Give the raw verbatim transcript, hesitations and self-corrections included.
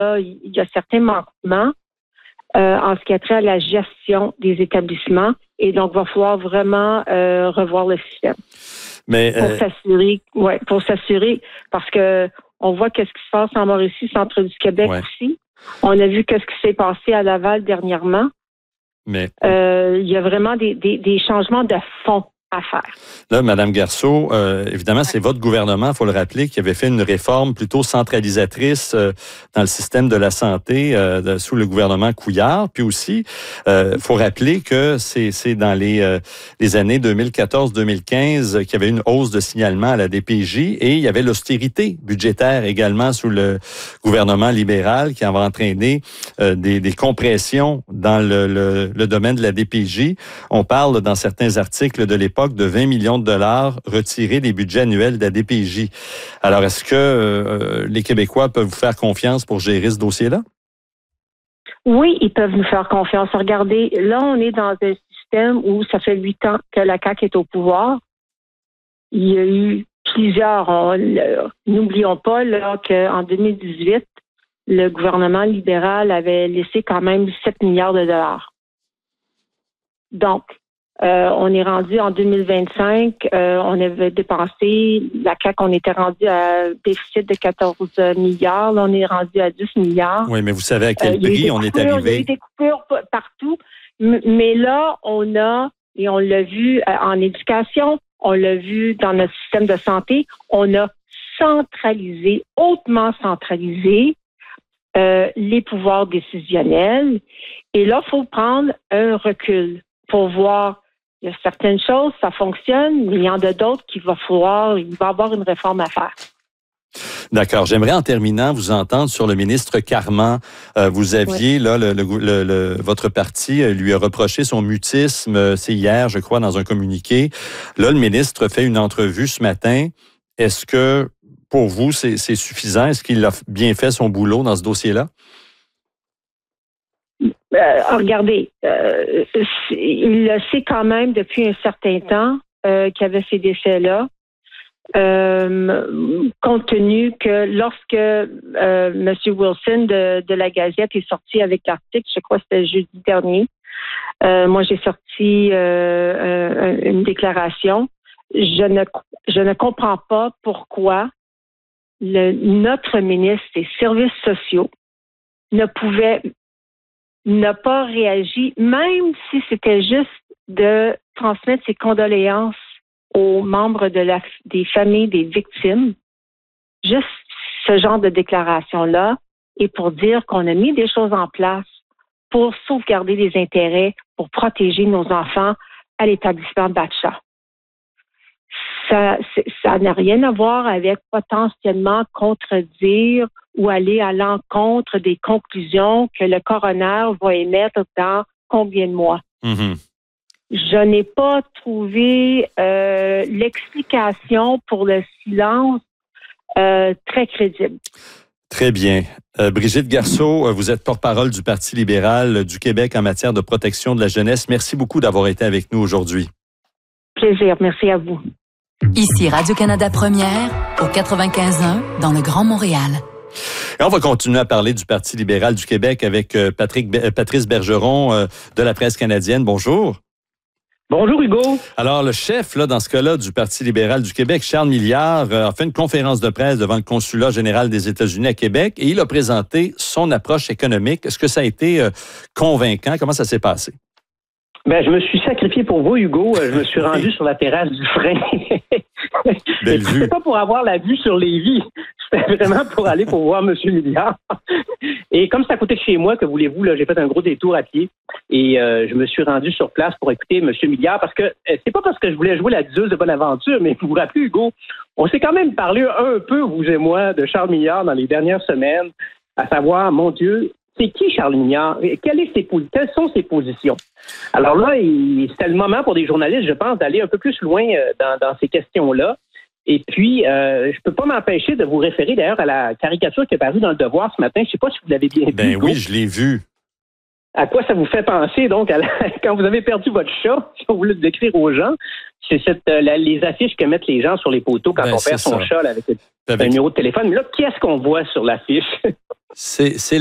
il y a certains manquements euh, en ce qui a trait à la gestion des établissements. Et donc, il va falloir vraiment euh, revoir le système. Mais, pour euh... s'assurer, ouais, pour s'assurer, parce que on voit qu'est-ce qui se passe en Mauricie, centre du Québec ouais. aussi. On a vu qu'est-ce qui s'est passé à Laval dernièrement. Mais euh, il y a vraiment des, des, des changements de fond à faire. Là, Mme Garceau, euh, évidemment, c'est votre gouvernement, il faut le rappeler, qui avait fait une réforme plutôt centralisatrice euh, dans le système de la santé euh, de, sous le gouvernement Couillard. Puis aussi, il euh, faut rappeler que c'est, c'est dans les, euh, les années deux mille quatorze deux mille quinze qu'il y avait une hausse de signalement à la D P J et il y avait l'austérité budgétaire également sous le gouvernement libéral qui avait entraîné euh, des, des compressions dans le, le, le domaine de la D P J. On parle dans certains articles de l'époque de vingt millions de dollars retirés des budgets annuels de la D P J. Alors, est-ce que euh, les Québécois peuvent vous faire confiance pour gérer ce dossier-là? Oui, ils peuvent nous faire confiance. Regardez, là, on est dans un système où ça fait huit ans que la C A Q est au pouvoir. Il y a eu plusieurs... On, le, n'oublions pas là, qu'en deux mille dix-huit, le gouvernement libéral avait laissé quand même sept milliards de dollars. Donc, Euh, on est rendu en deux mille vingt-cinq, euh, on avait dépensé, la C A Q, on était rendu à un déficit de quatorze milliards, là, on est rendu à dix milliards. Oui, mais vous savez à quel euh, prix on coupures, est arrivé. Il y a eu des coupures partout, mais là, on a, et on l'a vu en éducation, on l'a vu dans notre système de santé, on a centralisé, hautement centralisé euh, les pouvoirs décisionnels. Et là, il faut prendre un recul pour voir. Il y a certaines choses, ça fonctionne, mais il y en a d'autres qu'il va falloir, il va y avoir une réforme à faire. D'accord. J'aimerais en terminant vous entendre sur le ministre Carman. Euh, vous aviez, oui. là, le, le, le, le, votre parti lui a reproché son mutisme. C'est hier, je crois, dans un communiqué. Là, le ministre fait une entrevue ce matin. Est-ce que, pour vous, c'est, c'est suffisant? Est-ce qu'il a bien fait son boulot dans ce dossier-là? Euh, regardez, euh, il le sait quand même depuis un certain temps euh, qu'il y avait ces décès-là, euh, compte tenu que lorsque euh, M. Wilson de, de la Gazette est sorti avec l'article, je crois que c'était jeudi dernier, euh, moi j'ai sorti euh, une déclaration. Je ne, je ne comprends pas pourquoi le, notre ministre des Services sociaux ne pouvait n'a pas réagi, même si c'était juste de transmettre ses condoléances aux membres de la, des familles des victimes. Juste ce genre de déclaration-là, et pour dire qu'on a mis des choses en place pour sauvegarder les intérêts, pour protéger nos enfants à l'établissement Batcha. Ça, ça n'a rien à voir avec potentiellement contredire ou aller à l'encontre des conclusions que le coroner va émettre dans combien de mois. Mm-hmm. Je n'ai pas trouvé euh, l'explication pour le silence euh, très crédible. Très bien. Euh, Brigitte Garceau, vous êtes porte-parole du Parti libéral du Québec en matière de protection de la jeunesse. Merci beaucoup d'avoir été avec nous aujourd'hui. Plaisir. Merci à vous. Ici Radio-Canada Première, au quatre-vingt-quinze un, dans le Grand Montréal. Et on va continuer à parler du Parti libéral du Québec avec Patrick, Patrice Bergeron euh, de la presse canadienne. Bonjour. Bonjour Hugo. Alors, le chef, là, dans ce cas-là, du Parti libéral du Québec, Charles Milliard, euh, a fait une conférence de presse devant le consulat général des États-Unis à Québec et il a présenté son approche économique. Est-ce que ça a été euh, convaincant? Comment ça s'est passé? Ben, je me suis sacrifié pour vous, Hugo. Je me suis rendu sur la terrasse du frein. Belle vue. C'était pas pour avoir la vue sur Lévis. C'était vraiment pour aller pour voir M. Milliard. Et comme c'est à côté de chez moi, que voulez-vous, là, j'ai fait un gros détour à pied. Et euh, je me suis rendu sur place pour écouter M. Milliard parce que c'est pas parce que je voulais jouer la diseuse de Bonaventure, mais vous vous rappelez, Hugo, on s'est quand même parlé un peu, vous et moi, de Charles Milliard dans les dernières semaines, à savoir, mon Dieu, c'est qui Charles Milliard? Quelle est ses, quelles sont ses positions? Alors là, il, c'était le moment pour des journalistes, je pense, d'aller un peu plus loin dans, dans ces questions-là. Et puis, euh, je peux pas m'empêcher de vous référer d'ailleurs à la caricature qui est parue dans Le Devoir ce matin. Je ne sais pas si vous l'avez bien ben vu. Ben oui, je l'ai vu. À quoi ça vous fait penser, donc, à la, quand vous avez perdu votre chat, si on voulait le décrire aux gens? C'est cette, la, les affiches que mettent les gens sur les poteaux quand ben, on perd son ça. chat là, avec le avec... numéro de téléphone. Mais là, qu'est-ce qu'on voit sur l'affiche? C'est